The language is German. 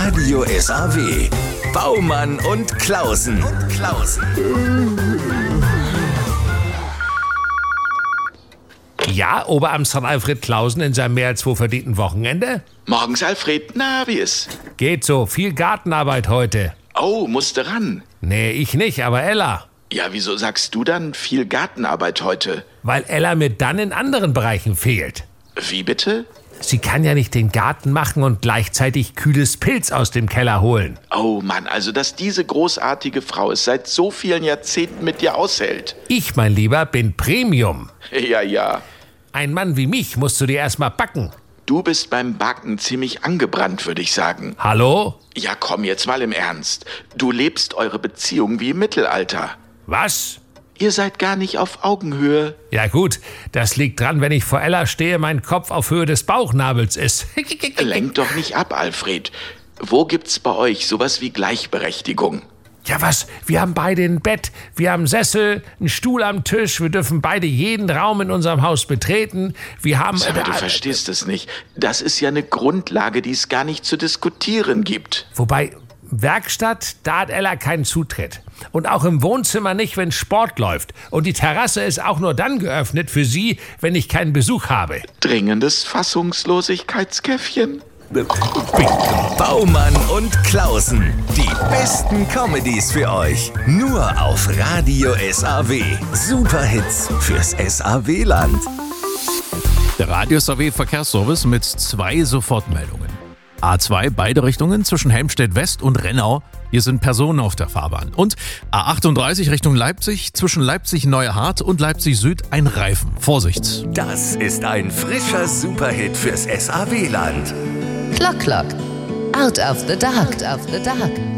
Radio SAW. Baumann und Klausen. Ja, Oberamtsrat Alfred Klausen in seinem mehr als wohlverdienten Wochenende? Morgens, Alfred. Na, wie ist? Geht so, viel Gartenarbeit heute. Oh, musste ran. Nee, ich nicht, aber Ella. Ja, wieso sagst du dann viel Gartenarbeit heute? Weil Ella mir dann in anderen Bereichen fehlt. Wie bitte? Sie kann ja nicht den Garten machen und gleichzeitig kühles Pilz aus dem Keller holen. Oh Mann, also dass diese großartige Frau es seit so vielen Jahrzehnten mit dir aushält. Ich, mein Lieber, bin Premium. Ja. Ein Mann wie mich musst du dir erstmal backen. Du bist beim Backen ziemlich angebrannt, würde ich sagen. Hallo? Ja, komm jetzt mal im Ernst. Du lebst eure Beziehung wie im Mittelalter. Was? Ihr seid gar nicht auf Augenhöhe. Ja gut, das liegt dran, wenn ich vor Ella stehe, mein Kopf auf Höhe des Bauchnabels ist. Lenk doch nicht ab, Alfred. Wo gibt's bei euch sowas wie Gleichberechtigung? Ja was, wir haben beide ein Bett, wir haben einen Sessel, einen Stuhl am Tisch, wir dürfen beide jeden Raum in unserem Haus betreten, wir haben... Aber du verstehst es nicht. Das ist ja eine Grundlage, die es gar nicht zu diskutieren gibt. Wobei, Werkstatt, da hat Ella keinen Zutritt. Und auch im Wohnzimmer nicht, wenn Sport läuft. Und die Terrasse ist auch nur dann geöffnet für sie, wenn ich keinen Besuch habe. Dringendes Fassungslosigkeitskäffchen. Baumann und Klausen. Die besten Comedies für euch. Nur auf Radio SAW. Superhits fürs SAW-Land. Der Radio SAW Verkehrsservice mit 2 Sofortmeldungen. A2 beide Richtungen zwischen Helmstedt West und Rennau. Hier sind Personen auf der Fahrbahn. Und A38 Richtung Leipzig zwischen Leipzig-Neuhardt und Leipzig Süd ein Reifen. Vorsicht! Das ist ein frischer Superhit fürs SAW-Land. Clock, Clock. Out of the Dark.